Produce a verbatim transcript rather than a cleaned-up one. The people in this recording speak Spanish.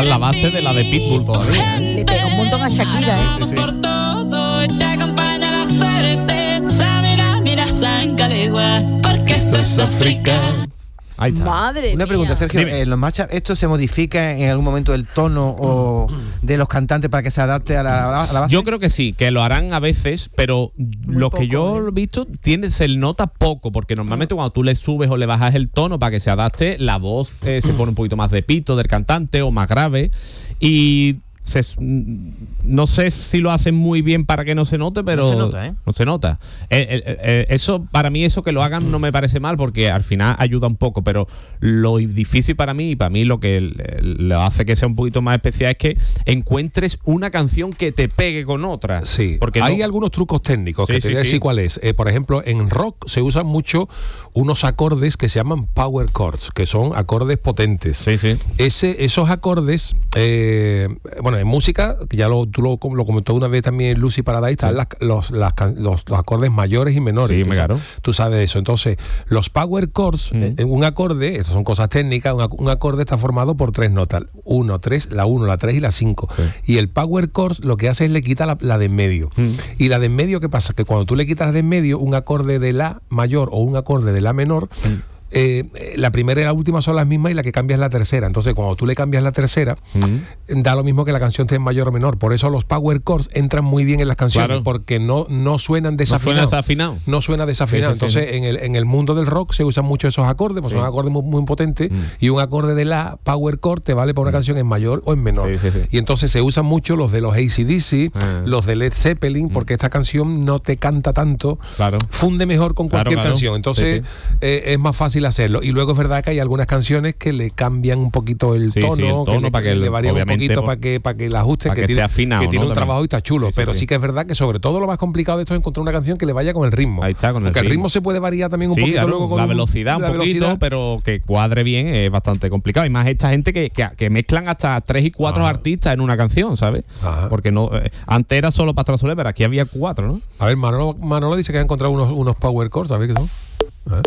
es la base de la de Pitbull todavía, ¿eh? Le pega un montón a Shakira, ¿eh? Sí, sí. Por todo te acompaña la certeza. Mira, mira, Sancalegua, porque esto es África. Ahí está. Madre Una pregunta, mía. Sergio, Dime. ¿en los matchups esto se modifica en algún momento el tono o de los cantantes para que se adapte a la, a la base? Yo creo que sí, que lo harán a veces, pero lo que yo poco, he visto tiene, se nota poco, porque normalmente cuando tú le subes o le bajas el tono para que se adapte, la voz eh, se pone un poquito más de pito del cantante o más grave, y se, no sé si lo hacen muy bien para que no se note, pero No se nota, ¿eh? no se nota. Eh, eh, eh, eso, para mí, eso que lo hagan no me parece mal, porque al final ayuda un poco, pero lo difícil para mí, y para mí lo que eh, lo hace que sea un poquito más especial, es que encuentres una canción que te pegue con otra. Sí, porque hay no- algunos trucos técnicos Sí, que te sí, voy a decir sí. cuál es. Eh, por ejemplo, en rock se usan mucho unos acordes que se llaman power chords, que son acordes potentes. Sí, sí. Ese, esos acordes, eh, bueno, en música, que ya lo, tú lo, lo comentó una vez también Lucy Paradise, están las- los, las can- los, los acordes mayores y menores. Sí, tú, me sabes, claro. tú sabes de eso. Entonces, los power chords, Mm. eh, un acorde, estas son cosas técnicas, un, ac- un acorde está formado por tres notas, uno, tres, la uno, la tres y la cinco. Sí. Y el power chords lo que hace es le quita la, la de en medio. Mm. Y la de en medio, ¿qué pasa? Que cuando tú le quitas la de en medio, un acorde de la mayor o un acorde de la menor, eh, la primera y la última son las mismas y la que cambia es la tercera. Entonces, cuando tú le cambias la tercera, da lo mismo que la canción esté en mayor o menor. Por eso los power chords entran muy bien en las canciones, Claro. porque no, no suenan No desafinados. suena desafinado. No suena desafinado. Sí, sí, sí. Entonces, en el, en el mundo del rock se usan mucho esos acordes, pues Sí. son acordes muy, muy potentes, Mm. y un acorde de la power chord te vale para una canción en mayor o en menor. Sí, sí, sí. Y entonces se usan mucho los de los A C D C, Ah. los de Led Zeppelin, porque esta canción no te canta tanto, Claro. funde mejor con Claro, cualquier claro. canción. Entonces, Sí, eh, es más fácil hacerlo. Y luego es verdad que hay algunas canciones que le cambian un poquito el Sí, tono, sí, el tono le, para que le le- varían un obviamente, poquito por- para que, para que la ajuste, para que tiene, esté afinado, que tiene ¿no? un También. trabajo y está chulo. Sí, sí, pero sí. sí. que es verdad que sobre todo lo más complicado de esto es encontrar una canción que le vaya con el ritmo. Ahí está, con el Porque el ritmo. ritmo se puede variar también un Sí, poquito claro, luego con la velocidad un la poquito, velocidad. pero que cuadre bien es bastante complicado. Y más esta gente que, que, que mezclan hasta tres y cuatro Ajá. artistas en una canción, ¿sabes? Ajá. Porque no eh, antes era solo Pastora Soler, pero aquí había cuatro, ¿no? A ver, Manolo, Manolo dice que ha encontrado unos, unos power chords, ¿sabes qué son?